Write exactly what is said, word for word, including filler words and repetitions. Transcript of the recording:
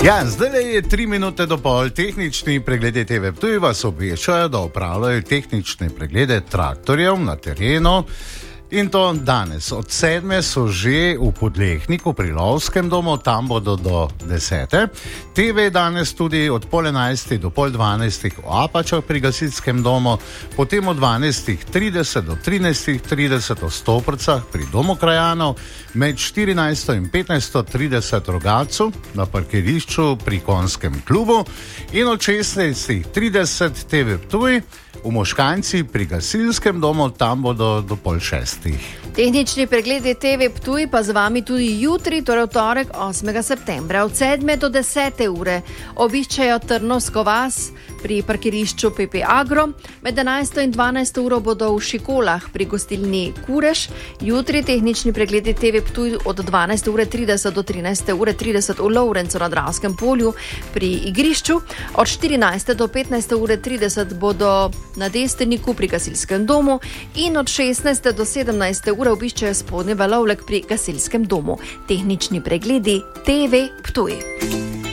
Ja, zdaj je tri minute do pol. Tehnični pregledi T V Ptuj vas obveščajo, da opravljajo tehnične preglede traktorjev na terenu. In to danes. Od sedme so že v Podlehniku pri Lovskem domu, tam bodo do desete. T V danes tudi od pol enajstih do pol dvanajstih v Apačah pri Gasilskem domu, potem od dvanajstih trideset do trinajstih trideset v Stoprcah pri Domu krajanov, med štirinajsto in petnajsto trideset Rogatcu na parkirišču pri Konjskem klubu in od šestnajstih trideset T V Ptuj v Moškanci pri Gasilskem domu, tam bodo do pol šestih. Tehnični pregledi T V Ptuj pa z vami tudi jutri, torej v torek osmega septembra. Od sedme do desete ure obiščajo Trnovsko vas pri parkirišču P P Agro, med enajsto in dvanajsto uro bodo v Šikolah pri gostilni Kureš. Jutri tehnični pregledi T V Ptuj od dvanajste ure trideset do trinajste ure trideset v Lovrencu na Dravskem polju pri igrišču. Od štirinajste do petnajste ure trideset bodo na Desteniku pri Gasilskem domu in od šestnajste do sedemnajste ure obiščajo Spodnji Valovlek pri Gasilskem domu. Tehnični pregledi T V Ptuj.